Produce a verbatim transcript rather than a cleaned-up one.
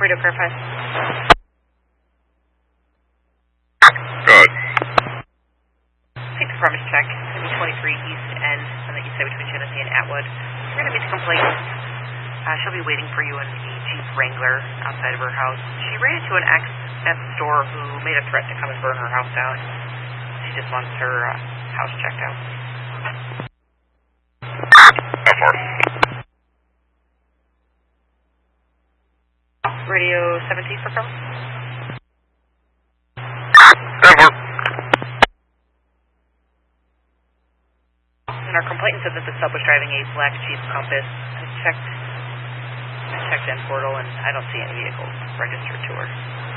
Radio Clarify. Good. Take the premise check. M twenty-three East End on the east side between Genesee and Atwood. We're going to meet the complaint. Uh, she'll be waiting for you in the Jeep Wrangler outside of her house. She ran into an ex at the store who made a threat to come and burn her house down. She just wants her uh, house checked out. How far? Radio seventeen for cover. Denver. And our complainant said that the sub was driving a black Jeep Compass. I checked, I checked in portal and I don't see any vehicles registered to her.